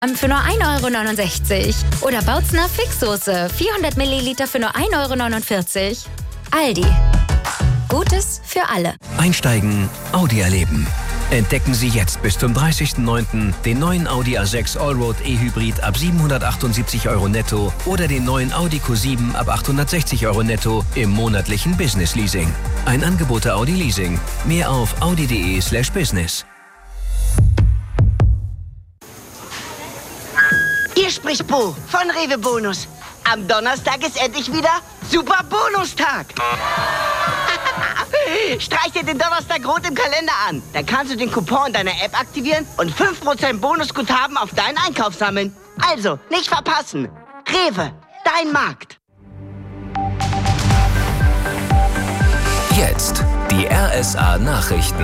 für nur 1,69 € oder Bautzner Fixsoße 400 Milliliter für nur 1,49 €. Aldi. Gutes für alle. Einsteigen, Audi erleben. Entdecken Sie jetzt bis zum 30.09. den neuen Audi A6 Allroad E-Hybrid ab 778 € netto oder den neuen Audi Q7 ab 860 € netto im monatlichen Business Leasing. Ein Angebot der Audi Leasing. Mehr auf audi.de/business. Hier spricht Bo von Rewe Bonus. Am Donnerstag ist endlich wieder Super Bonustag. Streich dir den Donnerstag rot im Kalender an. Dann kannst du den Coupon in deiner App aktivieren und 5% Bonusguthaben auf deinen Einkauf sammeln. Also, nicht verpassen. Rewe, dein Markt. Jetzt die RSA Nachrichten.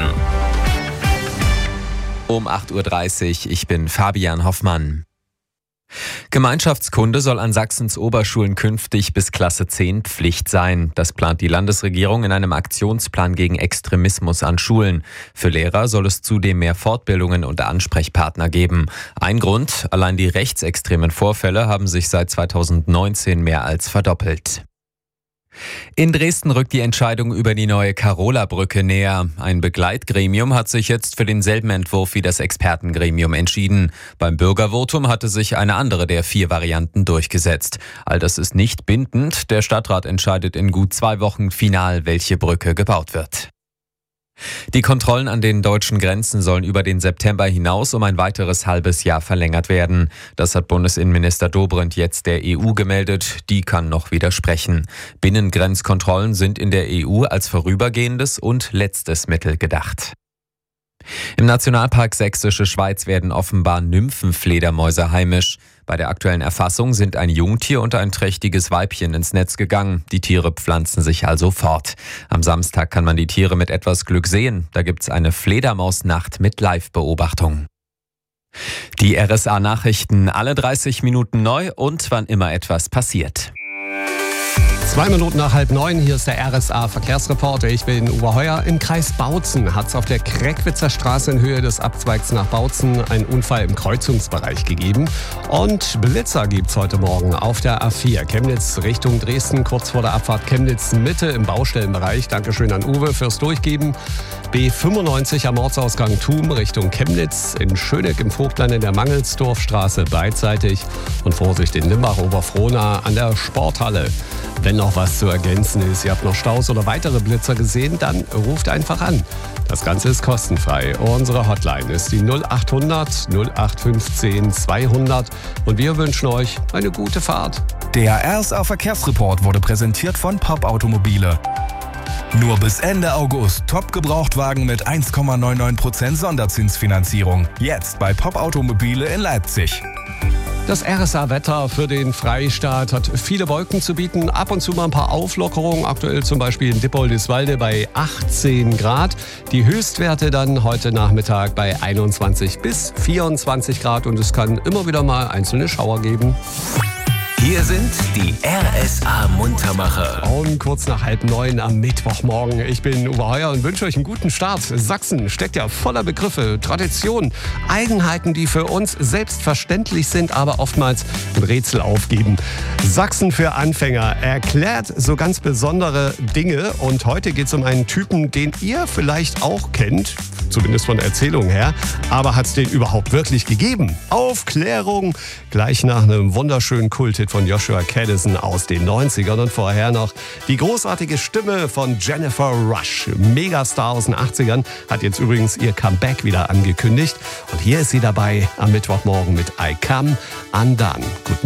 Um 8:30 Uhr, ich bin Fabian Hoffmann. Gemeinschaftskunde soll an Sachsens Oberschulen künftig bis Klasse 10 Pflicht sein. Das plant die Landesregierung in einem Aktionsplan gegen Extremismus an Schulen. Für Lehrer soll es zudem mehr Fortbildungen und Ansprechpartner geben. Ein Grund: allein die rechtsextremen Vorfälle haben sich seit 2019 mehr als verdoppelt. In Dresden rückt die Entscheidung über die neue Karola-Brücke näher. Ein Begleitgremium hat sich jetzt für denselben Entwurf wie das Expertengremium entschieden. Beim Bürgervotum hatte sich eine andere der 4 Varianten durchgesetzt. All das ist nicht bindend. Der Stadtrat entscheidet in gut 2 Wochen final, welche Brücke gebaut wird. Die Kontrollen an den deutschen Grenzen sollen über den September hinaus um ein weiteres halbes Jahr verlängert werden. Das hat Bundesinnenminister Dobrindt jetzt der EU gemeldet. Die kann noch widersprechen. Binnengrenzkontrollen sind in der EU als vorübergehendes und letztes Mittel gedacht. Im Nationalpark Sächsische Schweiz werden offenbar Nymphenfledermäuse heimisch. Bei der aktuellen Erfassung sind ein Jungtier und ein trächtiges Weibchen ins Netz gegangen. Die Tiere pflanzen sich also fort. Am Samstag kann man die Tiere mit etwas Glück sehen. Da gibt's eine Fledermausnacht mit Live-Beobachtung. Die RSA-Nachrichten alle 30 Minuten neu und wann immer etwas passiert. 2 Minuten nach 8:30, hier ist der RSA-Verkehrsreporter. Ich bin Uwe Heuer. Im Kreis Bautzen hat es auf der Kreckwitzer Straße in Höhe des Abzweigs nach Bautzen einen Unfall im Kreuzungsbereich gegeben. Und Blitzer gibt es heute Morgen auf der A4 Chemnitz Richtung Dresden, kurz vor der Abfahrt Chemnitz Mitte im Baustellenbereich. Dankeschön an Uwe fürs Durchgeben. B95 am Ortsausgang Thum Richtung Chemnitz, in Schöneck im Vogtland in der Mangelsdorfstraße beidseitig und Vorsicht in Limbach-Oberfrohna an der Sporthalle. Wenn noch was zu ergänzen ist, ihr habt noch Staus oder weitere Blitzer gesehen, dann ruft einfach an. Das Ganze ist kostenfrei. Unsere Hotline ist die 0800 0815 200 und wir wünschen euch eine gute Fahrt. Der RSA Verkehrsreport wurde präsentiert von Pop Automobile. Nur bis Ende August Top-Gebrauchtwagen mit 1,99% Sonderzinsfinanzierung. Jetzt bei Pop Automobile in Leipzig. Das RSA-Wetter für den Freistaat hat viele Wolken zu bieten, ab und zu mal ein paar Auflockerungen, aktuell zum Beispiel in Dippoldiswalde bei 18 Grad. Die Höchstwerte dann heute Nachmittag bei 21 bis 24 Grad und es kann immer wieder mal einzelne Schauer geben. Hier sind die RSA-Muntermacher. Und kurz nach 8:30 am Mittwochmorgen. Ich bin Uwe Heuer und wünsche euch einen guten Start. Sachsen steckt ja voller Begriffe, Traditionen, Eigenheiten, die für uns selbstverständlich sind, aber oftmals ein Rätsel aufgeben. Sachsen für Anfänger erklärt so ganz besondere Dinge. Und heute geht es um einen Typen, den ihr vielleicht auch kennt, zumindest von der Erzählung her. Aber hat es den überhaupt wirklich gegeben? Aufklärung gleich nach einem wunderschönen Kulthit von Joshua Caddison aus den 90ern und vorher noch die großartige Stimme von Jennifer Rush. Megastar aus den 80ern, hat jetzt übrigens ihr Comeback wieder angekündigt. Und hier ist sie dabei am Mittwochmorgen mit I Come Undone. Guten